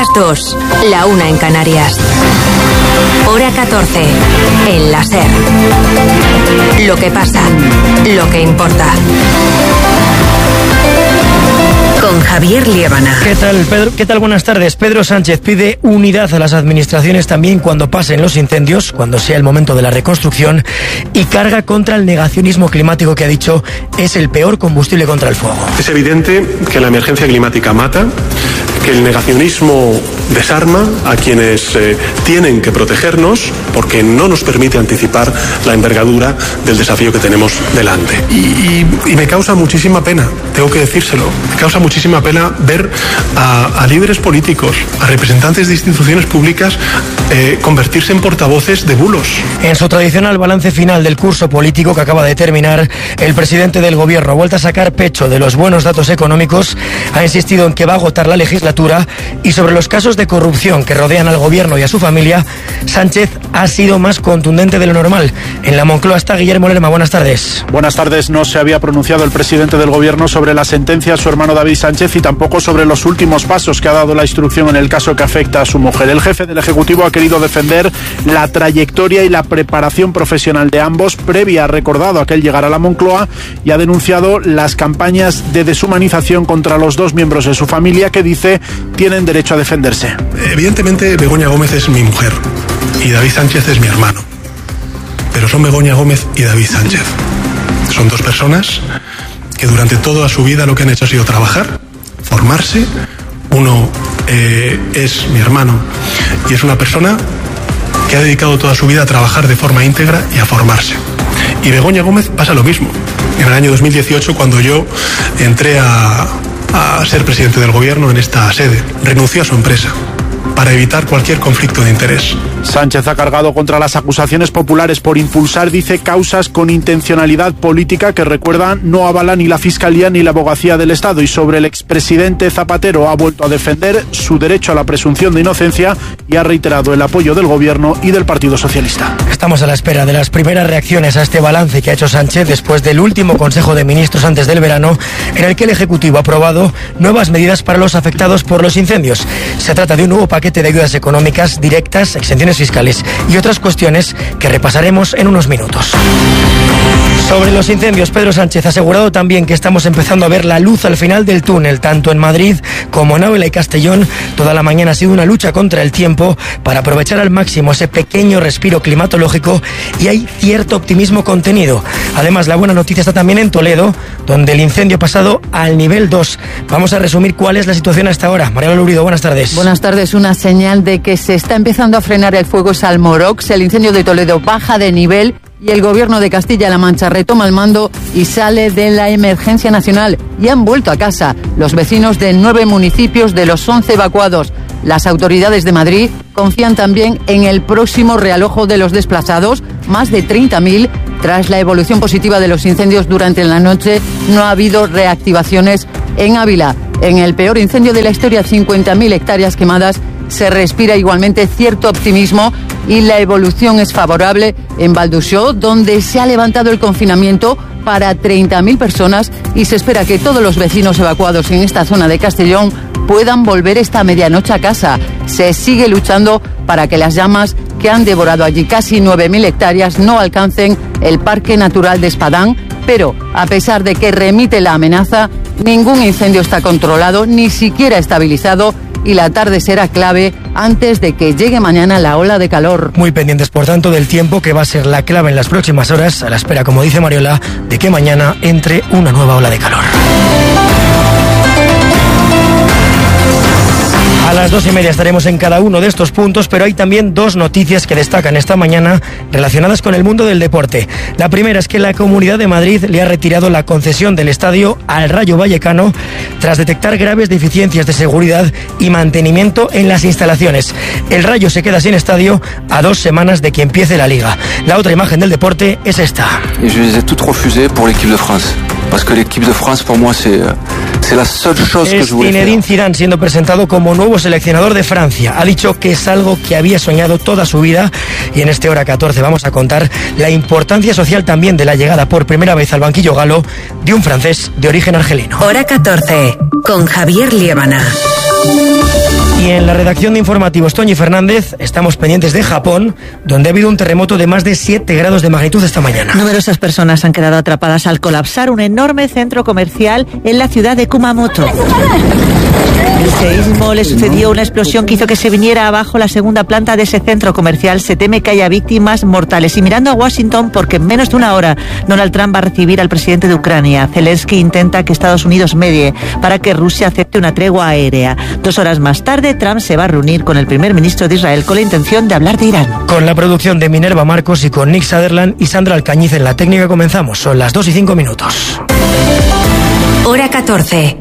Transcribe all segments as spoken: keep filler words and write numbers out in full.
las dos, la una en Canarias. Hora catorce, en la SER. Lo que pasa, lo que importa. Con Javier Liébana. ¿Qué tal, Pedro? ¿Qué tal? Buenas tardes. Pedro Sánchez pide unidad a las administraciones también cuando pasen los incendios, cuando sea el momento de la reconstrucción, y carga contra el negacionismo climático que ha dicho es el peor combustible contra el fuego. Es evidente que la emergencia climática mata, que el negacionismo desarma a quienes eh, tienen que protegernos porque no nos permite anticipar la envergadura del desafío que tenemos delante. Y, y, y me causa muchísima pena, tengo que decírselo, me causa muchísima pena ver a, a líderes políticos, a representantes de instituciones públicas eh, convertirse en portavoces de bulos. En su tradicional balance final del curso político que acaba de terminar, el presidente del gobierno ha vuelto a sacar pecho de los buenos datos económicos, ha insistido en que va a agotar la legislatura y sobre los casos de corrupción que rodean al gobierno y a su familia, Sánchez ha sido más contundente de lo normal. En la Moncloa está Guillermo Lerma. Buenas tardes. Buenas tardes. No se había pronunciado el presidente del gobierno sobre la sentencia a su hermano David Sánchez y tampoco sobre los últimos pasos que ha dado la instrucción en el caso que afecta a su mujer. El jefe del Ejecutivo ha querido defender la trayectoria y la preparación profesional de ambos previa, ha recordado aquel llegar a la Moncloa, y ha denunciado las campañas de deshumanización contra los dos miembros de su familia que dice tienen derecho a defenderse. Evidentemente Begoña Gómez es mi mujer y David Sánchez es mi hermano, pero son Begoña Gómez y David Sánchez. Son dos personas que durante toda su vida lo que han hecho ha sido trabajar, formarse. Uno eh, es mi hermano y es una persona que ha dedicado toda su vida a trabajar de forma íntegra y a formarse. Y Begoña Gómez pasa lo mismo. En el año dos mil dieciocho, cuando yo entré a, a ser presidente del gobierno en esta sede, renunció a su empresa para evitar cualquier conflicto de interés. Sánchez ha cargado contra las acusaciones populares por impulsar, dice, causas con intencionalidad política que, recuerda, no avala ni la Fiscalía ni la Abogacía del Estado. Y sobre el expresidente Zapatero ha vuelto a defender su derecho a la presunción de inocencia y ha reiterado el apoyo del Gobierno y del Partido Socialista. Estamos a la espera de las primeras reacciones a este balance que ha hecho Sánchez después del último Consejo de Ministros antes del verano, en el que el Ejecutivo ha aprobado nuevas medidas para los afectados por los incendios. Se trata de un nuevo paquete de ayudas económicas directas, exenciones fiscales y otras cuestiones que repasaremos en unos minutos. Sobre los incendios, Pedro Sánchez ha asegurado también que estamos empezando a ver la luz al final del túnel, tanto en Madrid como en Ávila y Castellón. Toda la mañana ha sido una lucha contra el tiempo para aprovechar al máximo ese pequeño respiro climatológico y hay cierto optimismo contenido. Además, la buena noticia está también en Toledo, donde el incendio ha pasado al nivel dos. Vamos a resumir cuál es la situación hasta ahora. Mariano Lurido, buenas tardes. Buenas tardes. Una señal de que se está empezando a frenar el fuego es Almorox. El incendio de Toledo baja de nivel y el gobierno de Castilla-La Mancha retoma el mando y sale de la emergencia nacional. Y han vuelto a casa los vecinos de nueve municipios de los once evacuados. Las autoridades de Madrid confían también en el próximo realojo de los desplazados, más de treinta mil. Tras la evolución positiva de los incendios durante la noche, no ha habido reactivaciones en Ávila. En el peor incendio de la historia, cincuenta mil hectáreas quemadas, se respira igualmente cierto optimismo y la evolución es favorable en Valdusó, donde se ha levantado el confinamiento para treinta mil personas y se espera que todos los vecinos evacuados en esta zona de Castellón puedan volver esta medianoche a casa. Se sigue luchando para que las llamas que han devorado allí casi nueve mil hectáreas no alcancen el Parque Natural de Espadán, pero a pesar de que remite la amenaza, ningún incendio está controlado, ni siquiera estabilizado, y la tarde será clave antes de que llegue mañana la ola de calor. Muy pendientes, por tanto, del tiempo, que va a ser la clave en las próximas horas, a la espera, como dice Mariola, de que mañana entre una nueva ola de calor. A las dos y media estaremos en cada uno de estos puntos, pero hay también dos noticias que destacan esta mañana relacionadas con el mundo del deporte. La primera es que la Comunidad de Madrid le ha retirado la concesión del estadio al Rayo Vallecano tras detectar graves deficiencias de seguridad y mantenimiento en las instalaciones. El Rayo se queda sin estadio a dos semanas de que empiece la Liga. La otra imagen del deporte es esta. Y yo les he toutes refusées pour l'équipe de France. Parce que l'équipe de France pour moi c'est c'est la seule chose que je voulais faire. Zinedine Zidane siendo presentado como nuevo seleccionador de Francia. Ha dicho que es algo que había soñado toda su vida y en este Hora catorce vamos a contar la importancia social también de la llegada por primera vez al banquillo galo de un francés de origen argelino. Hora catorce con Javier Liébana. Y en la redacción de informativos, Toñi Fernández, estamos pendientes de Japón, donde ha habido un terremoto de más de siete grados de magnitud esta mañana. Numerosas personas han quedado atrapadas al colapsar un enorme centro comercial en la ciudad de Kumamoto. El seísmo le sucedió una explosión que hizo que se viniera abajo la segunda planta de ese centro comercial. Se teme que haya víctimas mortales. Y mirando a Washington, porque en menos de una hora Donald Trump va a recibir al presidente de Ucrania. Zelensky intenta que Estados Unidos medie para que Rusia acepte una tregua aérea. Dos horas más tarde, Trump se va a reunir con el primer ministro de Israel con la intención de hablar de Irán. Con la producción de Minerva Marcos y con Nick Sutherland y Sandra Alcañiz en la técnica comenzamos. Son las dos y cinco minutos. Hora catorce.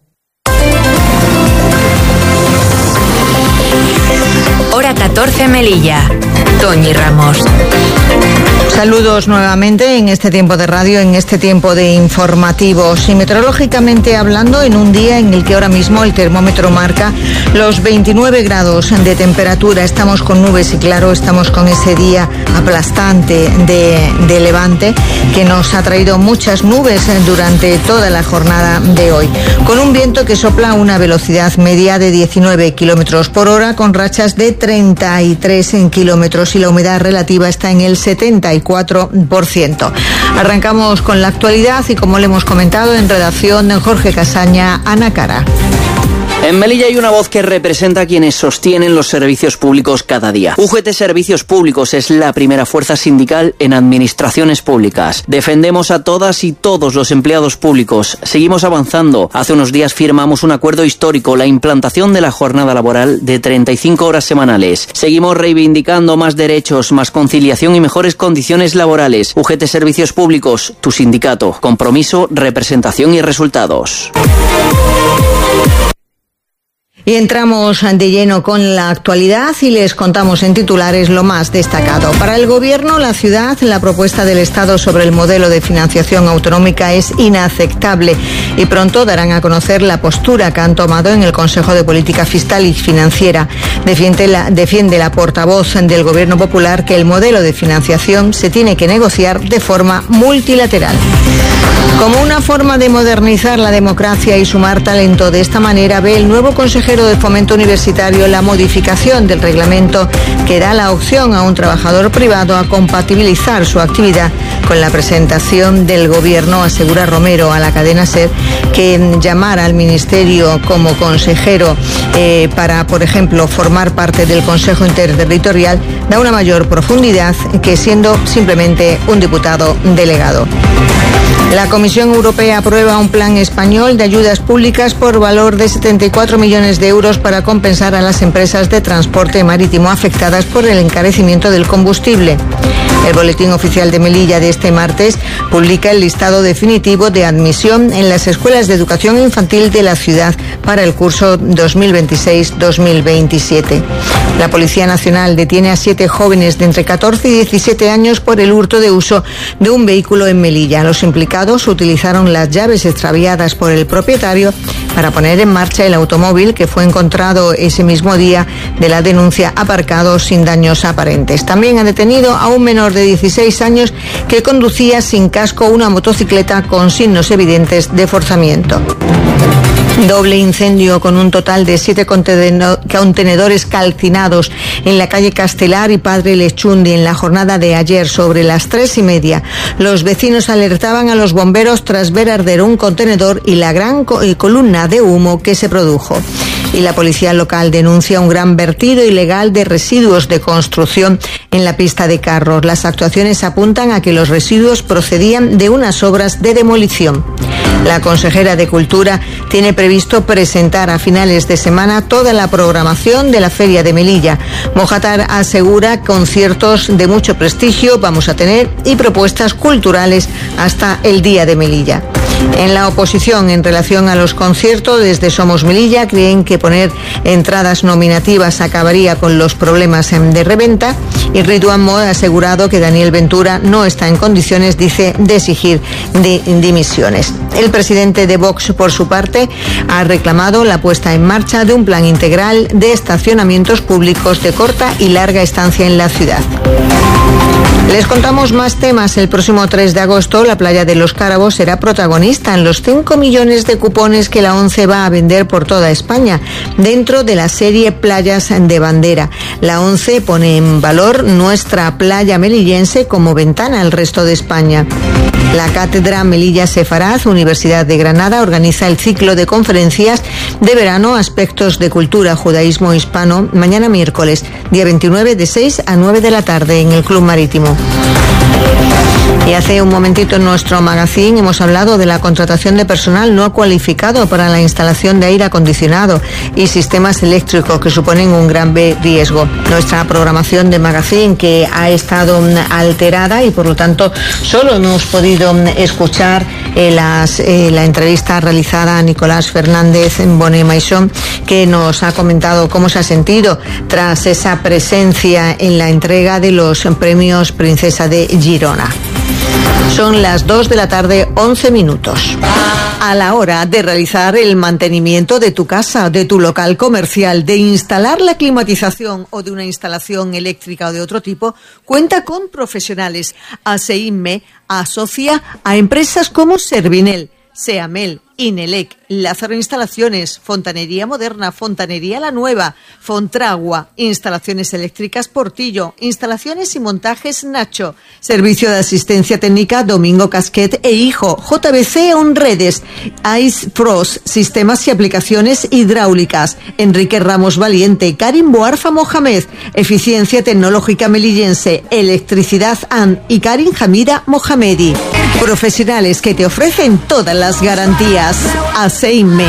Hora catorce Melilla. Toñi Ramos. Saludos nuevamente en este tiempo de radio, en este tiempo de informativos. Y meteorológicamente hablando, en un día en el que ahora mismo el termómetro marca los veintinueve grados de temperatura. Estamos con nubes y claro, estamos con ese día aplastante de, de levante que nos ha traído muchas nubes durante toda la jornada de hoy. Con un viento que sopla a una velocidad media de diecinueve kilómetros por hora, con rachas de treinta y tres kilómetros, y la humedad relativa está en el setenta y cuatro por ciento. Arrancamos con la actualidad y, como le hemos comentado en redacción, Jorge Casaña, Ana Cara. En Melilla hay una voz que representa a quienes sostienen los servicios públicos cada día. U G T Servicios Públicos es la primera fuerza sindical en administraciones públicas. Defendemos a todas y todos los empleados públicos. Seguimos avanzando. Hace unos días firmamos un acuerdo histórico, la implantación de la jornada laboral de treinta y cinco horas semanales. Seguimos reivindicando más derechos, más conciliación y mejores condiciones laborales. U G T Servicios Públicos, tu sindicato. Compromiso, representación y resultados. Y entramos de lleno con la actualidad y les contamos en titulares lo más destacado. Para el Gobierno, la ciudad, la propuesta del Estado sobre el modelo de financiación autonómica es inaceptable y pronto darán a conocer la postura que han tomado en el Consejo de Política Fiscal y Financiera. Defiende la, defiende la portavoz del Gobierno Popular que el modelo de financiación se tiene que negociar de forma multilateral. Como una forma de modernizar la democracia y sumar talento, de esta manera ve el nuevo consejero de Fomento Universitario la modificación del reglamento que da la opción a un trabajador privado a compatibilizar su actividad con la presentación del Gobierno. Asegura Romero a la cadena SER que llamar al Ministerio como consejero eh, para, por ejemplo, formar parte del Consejo Interterritorial da una mayor profundidad que siendo simplemente un diputado delegado. La Comisión Europea aprueba un plan español de ayudas públicas por valor de setenta y cuatro millones de euros para compensar a las empresas de transporte marítimo afectadas por el encarecimiento del combustible. El Boletín Oficial de Melilla de este martes publica el listado definitivo de admisión en las escuelas de educación infantil de la ciudad para el curso dos mil veintiséis dos mil veintisiete. La Policía Nacional detiene a siete jóvenes de entre catorce y diecisiete años por el hurto de uso de un vehículo en Melilla. Los implicados utilizaron las llaves extraviadas por el propietario para poner en marcha el automóvil que fue encontrado ese mismo día de la denuncia aparcado sin daños aparentes. También ha detenido a un menor de dieciséis años que conducía sin casco una motocicleta con signos evidentes de forzamiento. Doble incendio con un total de siete contenedores calcinados en la calle Castelar y Padre Lechundi en la jornada de ayer sobre las tres y media. Los vecinos alertaban a los bomberos tras ver arder un contenedor y la gran columna de humo que se produjo. Y la policía local denuncia un gran vertido ilegal de residuos de construcción en la pista de carros. Las actuaciones apuntan a que los residuos procedían de unas obras de demolición. La consejera de Cultura tiene previsto presentar a finales de semana toda la programación de la Feria de Melilla. Mojátar asegura conciertos de mucho prestigio vamos a tener y propuestas culturales hasta el Día de Melilla. En la oposición, en relación a los conciertos, desde Somos Melilla creen que poner entradas nominativas acabaría con los problemas de reventa y Ridwan Moe ha asegurado que Daniel Ventura no está en condiciones, dice, de exigir de dimisiones. El presidente de Vox, por su parte, ha reclamado la puesta en marcha de un plan integral de estacionamientos públicos de corta y larga estancia en la ciudad. Les contamos más temas. El próximo tres de agosto la playa de Los Cárabos será protagonista en los cinco millones de cupones que la ONCE va a vender por toda España, dentro de la serie Playas de Bandera. La ONCE pone en valor nuestra playa melillense como ventana al resto de España. La Cátedra Melilla Sefaraz, Universidad de Granada, organiza el ciclo de conferencias de verano Aspectos de Cultura, Judaísmo Hispano, mañana miércoles, día veintinueve, de seis a nueve de la tarde en el Club Marítimo. Y hace un momentito en nuestro magazine hemos hablado de la contratación de personal no cualificado para la instalación de aire acondicionado y sistemas eléctricos que suponen un gran riesgo. Nuestra programación de magazine que ha estado alterada y por lo tanto solo hemos podido escuchar eh, las, eh, la entrevista realizada a Nicolás Fernández en Bonet Maison, que nos ha comentado cómo se ha sentido tras esa presencia en la entrega de los premios Princesa de Girona. Son las dos de la tarde, once minutos. A la hora de realizar el mantenimiento de tu casa, de tu local comercial, de instalar la climatización o de una instalación eléctrica o de otro tipo, cuenta con profesionales. ASEINME asocia a empresas como Servinel, Seamel, Inelec, Lázaro Instalaciones, Fontanería Moderna, Fontanería La Nueva, Fontragua, Instalaciones Eléctricas Portillo, Instalaciones y Montajes Nacho, Servicio de Asistencia Técnica Domingo Casquet e Hijo, J B C Onredes, Ice Frost, Sistemas y Aplicaciones Hidráulicas, Enrique Ramos Valiente, Karim Boarfa Mohamed, Eficiencia Tecnológica Melillense, Electricidad A N y Karim Hamida Mohamedi. Profesionales que te ofrecen todas las garantías. ASEINME.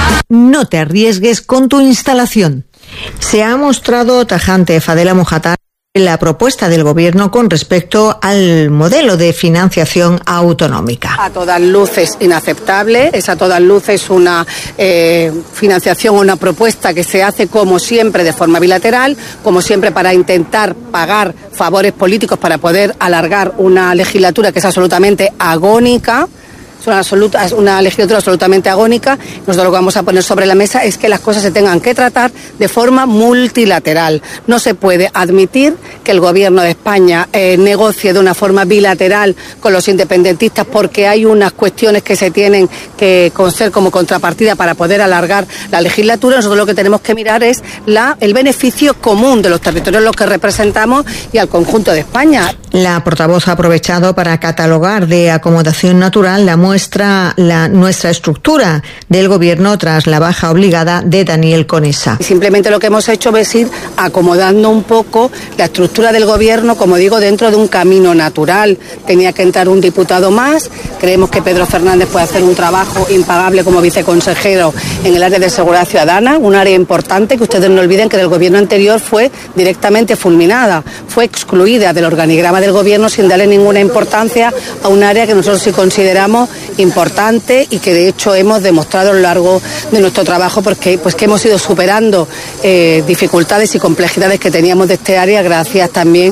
No te arriesgues con tu instalación. Se ha mostrado tajante Fadela Mojatar en la propuesta del Gobierno con respecto al modelo de financiación autonómica. A todas luces inaceptable, es a todas luces una eh, financiación, una propuesta que se hace como siempre de forma bilateral, como siempre para intentar pagar favores políticos para poder alargar una legislatura que es absolutamente agónica. Es una, absoluta, es una legislatura absolutamente agónica. Nosotros lo que vamos a poner sobre la mesa es que las cosas se tengan que tratar de forma multilateral. No se puede admitir que el Gobierno de España eh, negocie de una forma bilateral con los independentistas porque hay unas cuestiones que se tienen que conocer como contrapartida para poder alargar la legislatura. Nosotros lo que tenemos que mirar es la, el beneficio común de los territorios en los que representamos y al conjunto de España. La portavoz ha aprovechado para catalogar de acomodación natural la muestra la nuestra estructura del Gobierno tras la baja obligada de Daniel Conesa. Simplemente lo que hemos hecho es ir acomodando un poco la estructura del Gobierno, como digo, dentro de un camino natural. Tenía que entrar un diputado más. Creemos que Pedro Fernández puede hacer un trabajo impagable como viceconsejero en el área de seguridad ciudadana, un área importante que ustedes no olviden que del Gobierno anterior fue directamente fulminada, fue excluida del organigrama del Gobierno sin darle ninguna importancia a un área que nosotros sí consideramos importante y que de hecho hemos demostrado a lo largo de nuestro trabajo porque pues que hemos ido superando eh, dificultades y complejidades que teníamos de este área gracias también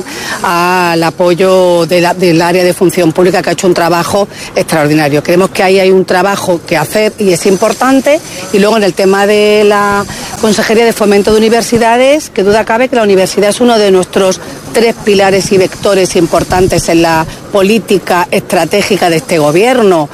al apoyo de la, del área de función pública que ha hecho un trabajo extraordinario. Creemos que ahí hay un trabajo que hacer y es importante. Y luego en el tema de la Consejería de Fomento de Universidades, que duda cabe que la universidad es uno de nuestros tres pilares y vectores importantes en la política estratégica de este Gobierno.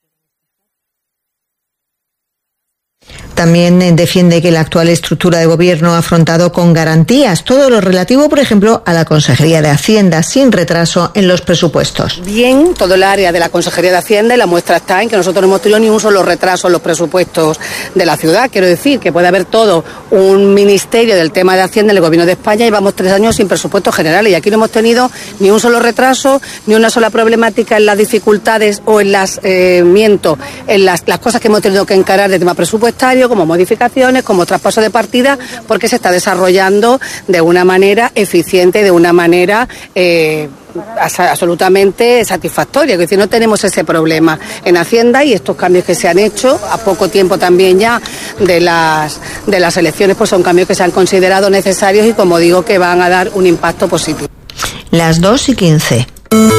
También defiende que la actual estructura de Gobierno ha afrontado con garantías todo lo relativo, por ejemplo, a la Consejería de Hacienda, sin retraso en los presupuestos. Bien, todo el área de la Consejería de Hacienda, y la muestra está en que nosotros no hemos tenido ni un solo retraso en los presupuestos de la ciudad. Quiero decir que puede haber todo un ministerio del tema de Hacienda en el Gobierno de España y llevamos tres años sin presupuestos generales y aquí no hemos tenido ni un solo retraso, ni una sola problemática en las dificultades o en las, eh, miento, en las, las cosas que hemos tenido que encarar de tema presupuestario, como modificaciones, como traspaso de partida, porque se está desarrollando de una manera eficiente, de una manera eh, absolutamente satisfactoria. Es decir, no tenemos ese problema en Hacienda y estos cambios que se han hecho a poco tiempo también ya de las, de las elecciones, pues son cambios que se han considerado necesarios y, como digo, que van a dar un impacto positivo. Las dos y quince.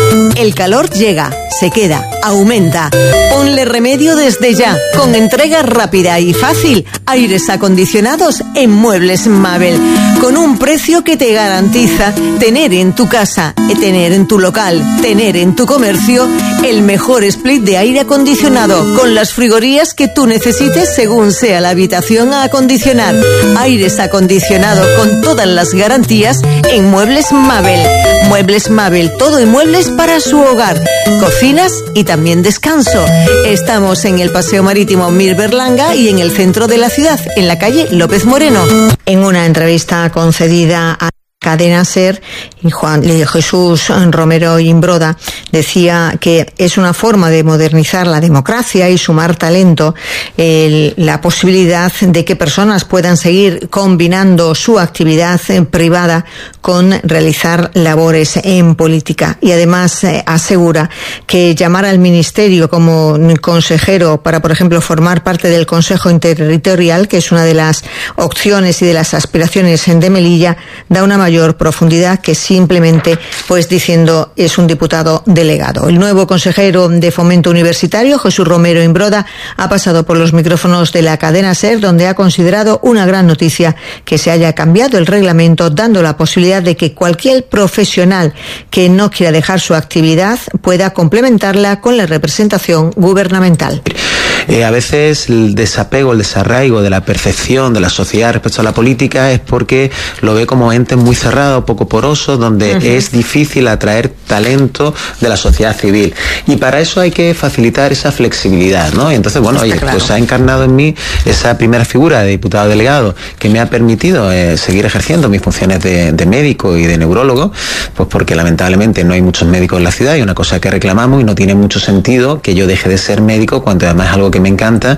El calor llega, se queda, aumenta. Ponle remedio desde ya, con entrega rápida y fácil. Aires acondicionados en Muebles Mabel, con un precio que te garantiza tener en tu casa, tener en tu local, tener en tu comercio el mejor split de aire acondicionado, con las frigorías que tú necesites según sea la habitación a acondicionar. Aires acondicionados con todas las garantías en Muebles Mabel. Muebles Mabel, todo en muebles para su hogar, cocinas y también descanso. Estamos en el Paseo Marítimo Mir Berlanga y en el centro de la ciudad, en la calle López Moreno. En una entrevista concedida a Cadena SER, y Juan Jesús Romero Imbroda decía que es una forma de modernizar la democracia y sumar talento, el, la posibilidad de que personas puedan seguir combinando su actividad privada con realizar labores en política. Y además eh, asegura que llamar al ministerio como consejero para, por ejemplo, formar parte del Consejo Interterritorial, que es una de las opciones y de las aspiraciones de Melilla, da una mayor mayor profundidad que simplemente pues diciendo es un diputado delegado. El nuevo consejero de Fomento Universitario, Jesús Romero Imbroda, ha pasado por los micrófonos de la cadena SER, donde ha considerado una gran noticia que se haya cambiado el reglamento, dando la posibilidad de que cualquier profesional que no quiera dejar su actividad pueda complementarla con la representación gubernamental. Eh, a veces el desapego, el desarraigo de la percepción de la sociedad respecto a la política es porque lo ve como entes muy cerrados, poco porosos, donde uh-huh. es difícil atraer talento de la sociedad civil. Y para eso hay que facilitar esa flexibilidad, ¿no? Y entonces, bueno, Está oye, claro. pues ha encarnado en mí esa primera figura de diputado delegado que me ha permitido eh, seguir ejerciendo mis funciones de, de médico y de neurólogo, pues porque lamentablemente no hay muchos médicos en la ciudad y una cosa que reclamamos, y no tiene mucho sentido que yo deje de ser médico cuando además es algo que me encanta,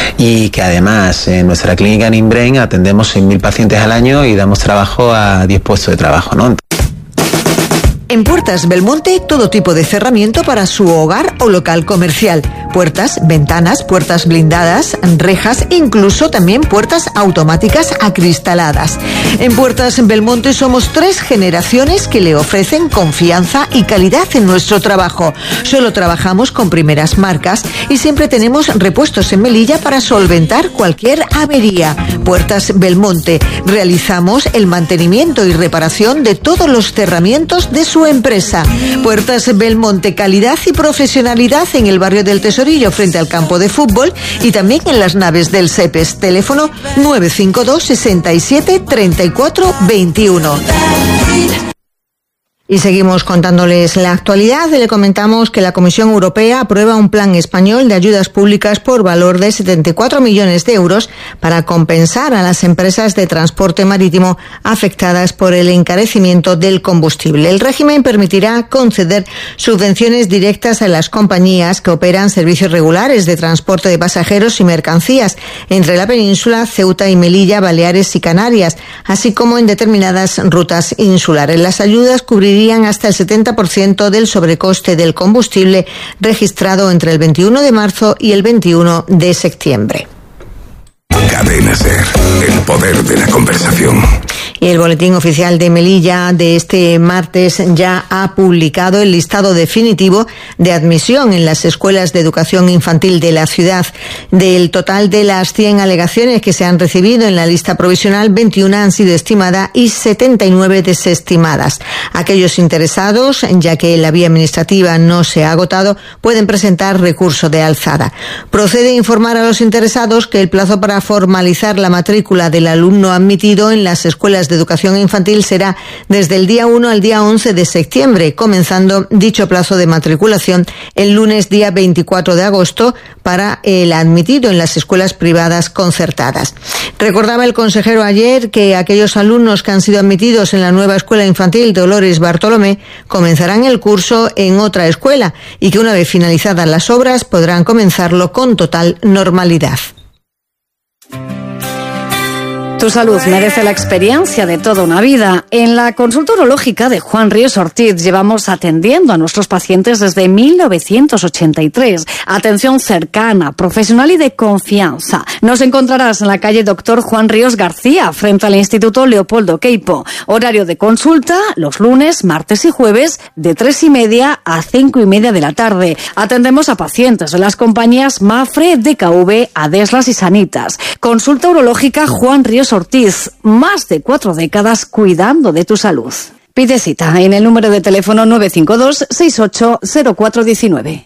y que además en nuestra clínica en Inbrain atendemos seis mil pacientes al año y damos trabajo a diez puestos de trabajo, ¿no? En Puertas Belmonte, todo tipo de cerramiento para su hogar o local comercial. Puertas, ventanas, puertas blindadas, rejas, incluso también puertas automáticas acristaladas. En Puertas Belmonte somos tres generaciones que le ofrecen confianza y calidad en nuestro trabajo. Solo trabajamos con primeras marcas y siempre tenemos repuestos en Melilla para solventar cualquier avería. Puertas Belmonte. Realizamos el mantenimiento y reparación de todos los cerramientos de su empresa. Puertas Belmonte, calidad y profesionalidad en el barrio del Tesorillo frente al campo de fútbol y también en las naves del SEPES. Teléfono nueve cinco dos, seis siete, tres cuatro dos uno. Y seguimos contándoles la actualidad. Le comentamos que la Comisión Europea aprueba un plan español de ayudas públicas por valor de setenta y cuatro millones de euros para compensar a las empresas de transporte marítimo afectadas por el encarecimiento del combustible. El régimen permitirá conceder subvenciones directas a las compañías que operan servicios regulares de transporte de pasajeros y mercancías entre la península, Ceuta y Melilla, Baleares y Canarias, así como en determinadas rutas insulares. Las ayudas cubrirían hasta el setenta por ciento del sobrecoste del combustible registrado entre el veintiuno de marzo y el veintiuno de septiembre. Cadena SER, el poder de la conversación. Y el Boletín Oficial de Melilla de este martes ya ha publicado el listado definitivo de admisión en las escuelas de educación infantil de la ciudad. Del total de las cien alegaciones que se han recibido en la lista provisional, veintiuna han sido estimadas y setenta y nueve desestimadas. Aquellos interesados, ya que la vía administrativa no se ha agotado, pueden presentar recurso de alzada. Procede informar a los interesados que el plazo para formalizar la matrícula del alumno admitido en las escuelas de educación infantil será desde el día uno al día once de septiembre, comenzando dicho plazo de matriculación el lunes día veinticuatro de agosto para el admitido en las escuelas privadas concertadas. Recordaba el consejero ayer que aquellos alumnos que han sido admitidos en la nueva escuela infantil Dolores Bartolomé comenzarán el curso en otra escuela y que una vez finalizadas las obras podrán comenzarlo con total normalidad. Tu salud merece la experiencia de toda una vida. En la consulta urológica de Juan Ríos Ortiz llevamos atendiendo a nuestros pacientes desde mil novecientos ochenta y tres. Atención cercana, profesional y de confianza. Nos encontrarás en la calle Doctor Juan Ríos García, frente al Instituto Leopoldo Queipo. Horario de consulta los lunes, martes y jueves de tres y media a cinco y media de la tarde. Atendemos a pacientes de las compañías Mafre, D K V, Adeslas y Sanitas. Consulta urológica Juan Ríos Ortiz, más de cuatro décadas cuidando de tu salud. Pide cita en el número de teléfono nueve cinco dos, seis ocho cero cuatro uno nueve.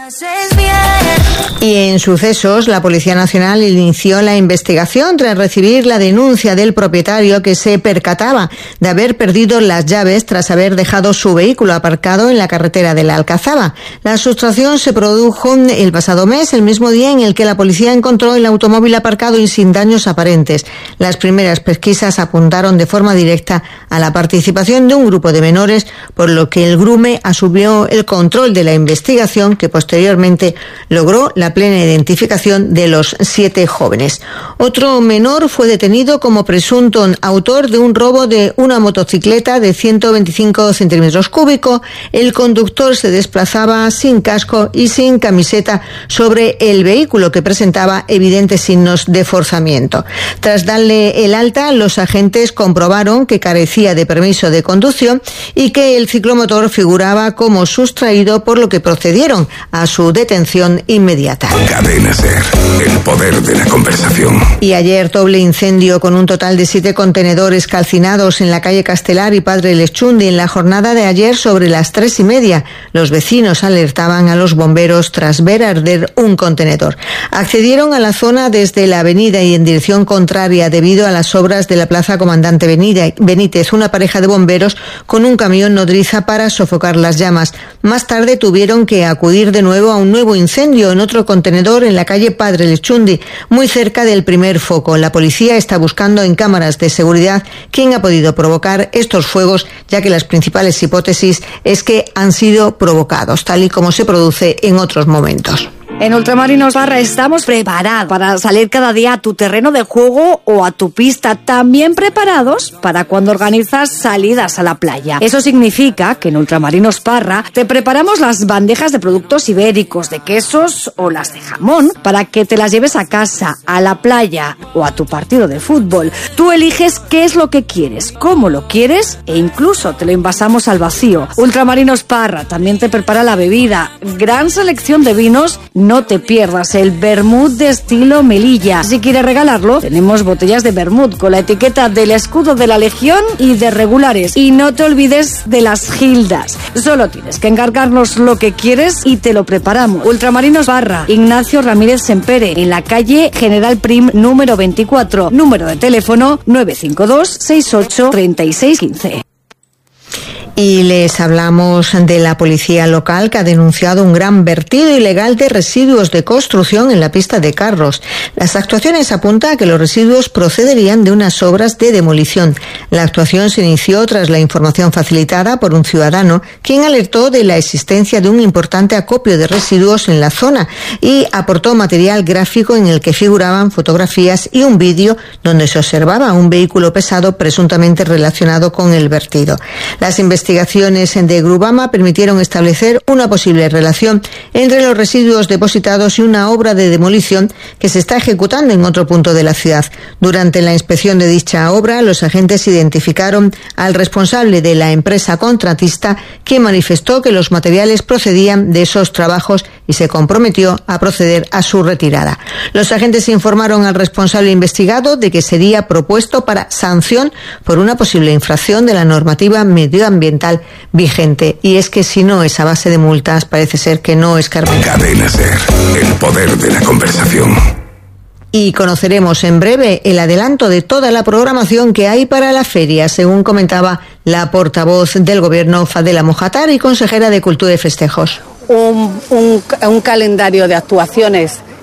Y en sucesos, la Policía Nacional inició la investigación tras recibir la denuncia del propietario que se percataba de haber perdido las llaves tras haber dejado su vehículo aparcado en la carretera de la Alcazaba. La sustracción se produjo el pasado mes, el mismo día en el que la policía encontró el automóvil aparcado y sin daños aparentes. Las primeras pesquisas apuntaron de forma directa a la participación de un grupo de menores, por lo que el Grume asumió el control de la investigación, que posteriormente logró la plena identificación de los siete jóvenes. Otro menor fue detenido como presunto autor de un robo de una motocicleta de ciento veinticinco centímetros cúbicos. El conductor se desplazaba sin casco y sin camiseta sobre el vehículo, que presentaba evidentes signos de forzamiento. Tras darle el alta, los agentes comprobaron que carecía de permiso de conducción y que el ciclomotor figuraba como sustraído, por lo que procedieron a su detención inmediata. Cadena SER, el poder de la conversación. Y ayer doble incendio con un total de siete contenedores calcinados en la calle Castelar y Padre Lechundi. En la jornada de ayer, sobre las tres y media, los vecinos alertaban a los bomberos tras ver arder un contenedor. Accedieron a la zona desde la avenida y en dirección contraria debido a las obras de la Plaza Comandante Benítez. Una pareja de bomberos con un camión nodriza para sofocar las llamas. Más tarde tuvieron que acudir de nuevo a un nuevo incendio en otro contenedor en la calle Padre Lechundi, muy cerca del primer foco. La policía está buscando en cámaras de seguridad quién ha podido provocar estos fuegos, ya que las principales hipótesis es que han sido provocados, tal y como se produce en otros momentos. En Ultramarinos Barra estamos preparados para salir cada día a tu terreno de juego o a tu pista, también preparados para cuando organizas salidas a la playa. Eso significa que en Ultramarinos Parra te preparamos las bandejas de productos ibéricos, de quesos o las de jamón para que te las lleves a casa, a la playa o a tu partido de fútbol. Tú eliges qué es lo que quieres, cómo lo quieres e incluso te lo envasamos al vacío. Ultramarinos Parra también te prepara la bebida, gran selección de vinos. No te pierdas el vermut de estilo Melilla. Si quieres regalarlo, tenemos botellas de vermut con la etiqueta del escudo de la Legión y de regulares. Y no te olvides de las gildas. Solo tienes que encargarnos lo que quieres y te lo preparamos. Ultramarinos Barra, Ignacio Ramírez Sempere, en la calle General Prim número veinticuatro. Número de teléfono nueve cinco dos, seis ocho, tres seis uno cinco. Y les hablamos de la policía local, que ha denunciado un gran vertido ilegal de residuos de construcción en la pista de Carros. Las actuaciones apuntan a que los residuos procederían de unas obras de demolición. La actuación se inició tras la información facilitada por un ciudadano, quien alertó de la existencia de un importante acopio de residuos en la zona y aportó material gráfico en el que figuraban fotografías y un vídeo donde se observaba un vehículo pesado presuntamente relacionado con el vertido. Las investigaciones Investigaciones de Grubama permitieron establecer una posible relación entre los residuos depositados y una obra de demolición que se está ejecutando en otro punto de la ciudad. Durante la inspección de dicha obra, los agentes identificaron al responsable de la empresa contratista, quien manifestó que los materiales procedían de esos trabajos y se comprometió a proceder a su retirada. Los agentes informaron al responsable investigado de que sería propuesto para sanción por una posible infracción de la normativa medioambiental vigente. Y es que si no es a base de multas, parece ser que no es carpeta. Cadena SER, el poder de la conversación. Y conoceremos en breve el adelanto de toda la programación que hay para la feria, según comentaba la portavoz del Gobierno, Fadela Mojatar, y consejera de Cultura y Festejos. Un, un, un calendario de actuaciones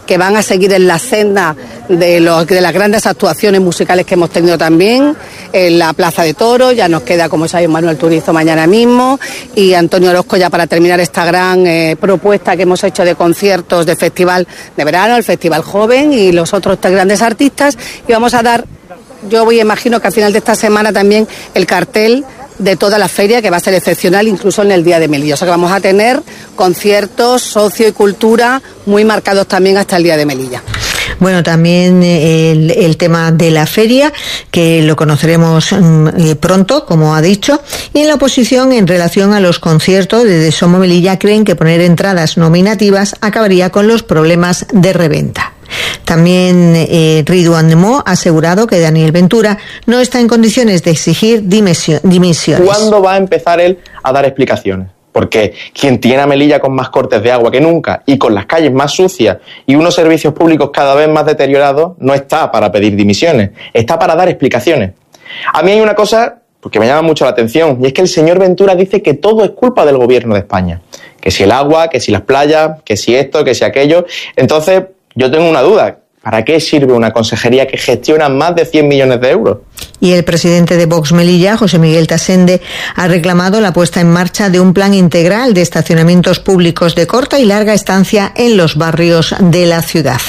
que van a seguir en la senda de, los, de las grandes actuaciones musicales que hemos tenido también en la Plaza de Toros. Ya nos queda, como sabéis, Manuel Turizo mañana mismo y Antonio Orozco ya para terminar esta gran eh, propuesta que hemos hecho de conciertos de festival de verano, el Festival Joven y los otros tres grandes artistas. Y vamos a dar, yo voy imagino que al final de esta semana también el cartel de toda la feria, que va a ser excepcional incluso en el Día de Melilla. O sea que vamos a tener conciertos, socio y cultura muy marcados también hasta el Día de Melilla. Bueno, también el, el tema de la feria, que lo conoceremos eh, pronto, como ha dicho, y en la oposición en relación a los conciertos de Somos Melilla creen que poner entradas nominativas acabaría con los problemas de reventa. También eh, Ridwan Mo ha asegurado que Daniel Ventura no está en condiciones de exigir dimisiones. ¿Cuándo va a empezar él a dar explicaciones? Porque quien tiene a Melilla con más cortes de agua que nunca y con las calles más sucias y unos servicios públicos cada vez más deteriorados no está para pedir dimisiones, está para dar explicaciones. A mí hay una cosa que me llama mucho la atención y es que el señor Ventura dice que todo es culpa del gobierno de España. Que si el agua, que si las playas, que si esto, que si aquello. Entonces, yo tengo una duda. ¿Para qué sirve una consejería que gestiona más de cien millones de euros? Y el presidente de Vox Melilla, José Miguel Tasende, ha reclamado la puesta en marcha de un plan integral de estacionamientos públicos de corta y larga estancia en los barrios de la ciudad.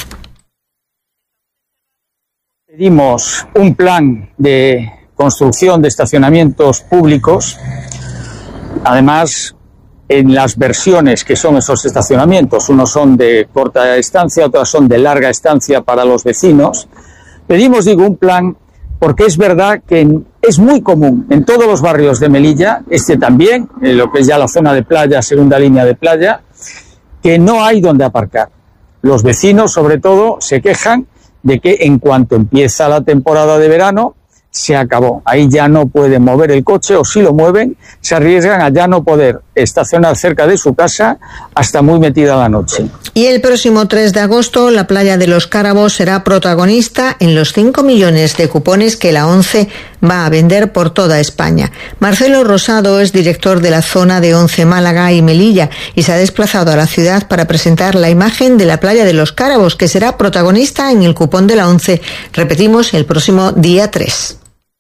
Pedimos un plan de construcción de estacionamientos públicos, además en las versiones que son esos estacionamientos. Unos son de corta estancia, otros son de larga estancia para los vecinos. Pedimos, digo, un plan porque es verdad que es muy común en todos los barrios de Melilla, este también, en lo que es ya la zona de playa, segunda línea de playa, que no hay donde aparcar. Los vecinos, sobre todo, se quejan de que en cuanto empieza la temporada de verano, se acabó. Ahí ya no pueden mover el coche o si lo mueven, se arriesgan a ya no poder estacionar cerca de su casa hasta muy metida la noche. Y el próximo tres de agosto la playa de Los Cárabos será protagonista en los cinco millones de cupones que la ONCE va a vender por toda España. Marcelo Rosado es director de la zona de ONCE Málaga y Melilla y se ha desplazado a la ciudad para presentar la imagen de la playa de Los Cárabos, que será protagonista en el cupón de la ONCE. Repetimos, el próximo día tres.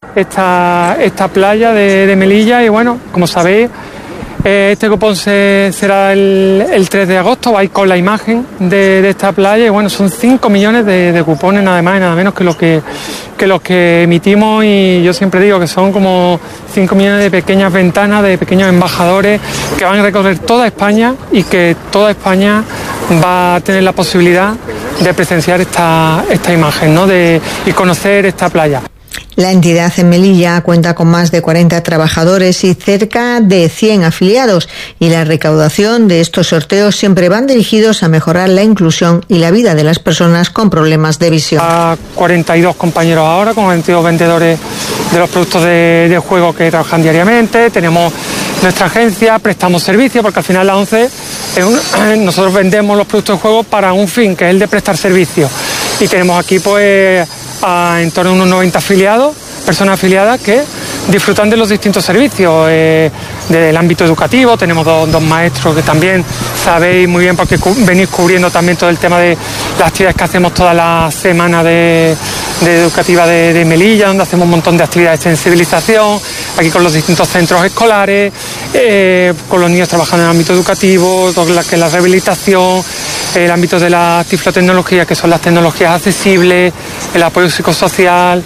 Esta, esta playa de, de Melilla y bueno, como sabéis, eh, este cupón se, será el, el tres de agosto, vais con la imagen de, de esta playa y bueno, son cinco millones de, de cupones nada más y nada menos que los que, que los que emitimos y yo siempre digo que son como cinco millones de pequeñas ventanas, de pequeños embajadores que van a recorrer toda España y que toda España va a tener la posibilidad de presenciar esta, esta imagen, ¿no? de, y conocer esta playa. La entidad en Melilla cuenta con más de cuarenta trabajadores y cerca de cien afiliados y la recaudación de estos sorteos siempre van dirigidos a mejorar la inclusión y la vida de las personas con problemas de visión. A cuarenta y dos compañeros ahora, con cuarenta y dos vendedores de los productos de, de juego que trabajan diariamente. Tenemos nuestra agencia, prestamos servicios porque al final la ONCE, es un, nosotros vendemos los productos de juego para un fin, que es el de prestar servicios. Y tenemos aquí pues a en torno a unos noventa afiliados, personas afiliadas que disfrutan de los distintos servicios eh, del ámbito educativo. Tenemos dos, dos maestros que también sabéis muy bien porque cu- venís cubriendo también todo el tema de las actividades que hacemos toda la semana de, de educativa de, de Melilla, donde hacemos un montón de actividades de sensibilización, aquí con los distintos centros escolares, eh, con los niños trabajando en el ámbito educativo, todo la, que es la rehabilitación, el ámbito de la tiflotecnología, que son las tecnologías accesibles, el apoyo psicosocial.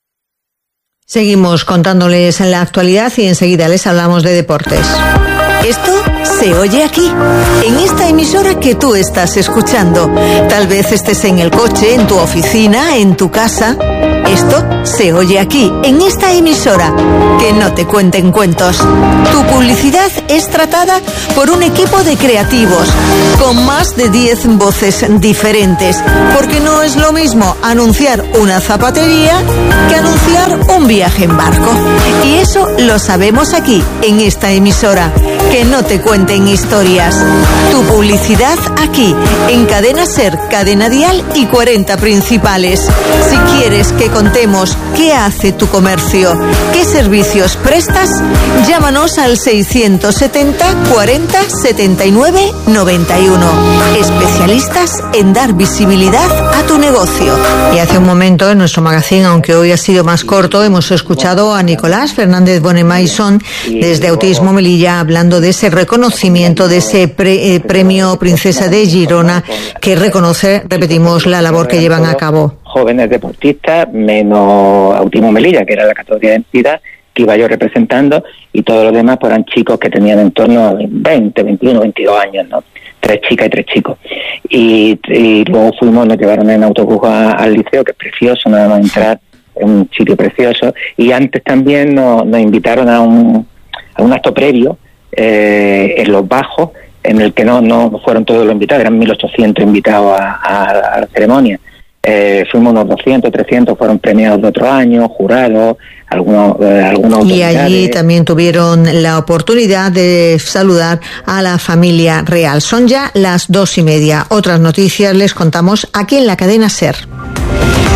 Seguimos contándoles en la actualidad y enseguida les hablamos de deportes. Esto se oye aquí, en esta emisora que tú estás escuchando. Tal vez estés en el coche, en tu oficina, en tu casa. Esto se oye aquí, en esta emisora. Que no te cuenten cuentos. Tu publicidad es tratada por un equipo de creativos, con más de diez voces diferentes. Porque no es lo mismo anunciar una zapatería que anunciar un viaje en barco. Y eso lo sabemos aquí, en esta emisora. que no te cuenten historias. Tu publicidad aquí, en Cadena Ser, Cadena Dial y cuarenta principales. Si quieres que contemos qué hace tu comercio, qué servicios prestas, llámanos al seiscientos setenta cuarenta setenta y nueve noventa y uno. Especialistas en dar visibilidad a tu negocio. Y hace un momento en nuestro magazine, aunque hoy ha sido más corto, hemos escuchado a Nicolás Fernández Bonemaison desde Autismo Melilla hablando de ese reconocimiento, de ese pre, eh, premio Princesa de Girona que reconoce, repetimos, la labor que llevan a cabo. Jóvenes deportistas, menos Autismo Melilla, que era la categoría de entidad que iba yo representando, y todos los demás pues, eran chicos que tenían en torno a veinte, veintiuno, veintidós años, ¿no? Tres chicas y tres chicos. Y, y luego fuimos, nos llevaron en autobús a, al liceo, que es precioso, nada más entrar, es un sitio precioso. Y antes también nos, nos invitaron a un, a un acto previo eh, en Los Bajos, en el que no, no fueron todos los invitados, eran mil ochocientos invitados a, a, a la ceremonia. Eh, fuimos unos doscientos, trescientos, fueron premiados de otro año, jurados, algunos, eh, algunos y allí también tuvieron la oportunidad de saludar a la familia real. Son ya las dos y media. Otras noticias les contamos aquí en la cadena SER.